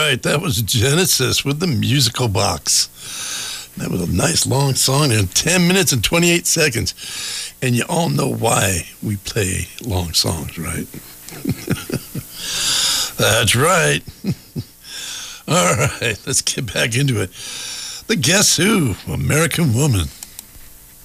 right, that was Genesis with the Musical Box. That was a nice long song in 10 minutes and 28 seconds. And you all know why we play long songs, right? That's right. All right, let's get back into it. The Guess Who, American Woman.